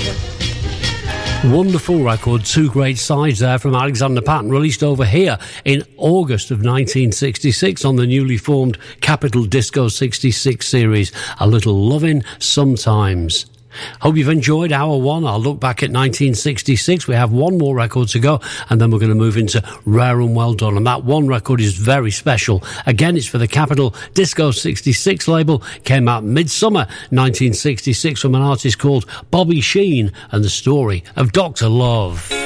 Wonderful record, two great sides there from Alexander Patton, released over here in August of 1966 on the newly formed Capital Disco 66 series, A Little Lovin' Sometimes. Hope you've enjoyed hour one. I'll look back at 1966. We have one more record to go, and then we're going to move into Rare and Well Done. And that one record is very special. Again, it's for the Capital Disco 66 label. Came out midsummer 1966 from an artist called Bobby Sheen, and the story of Dr. Love.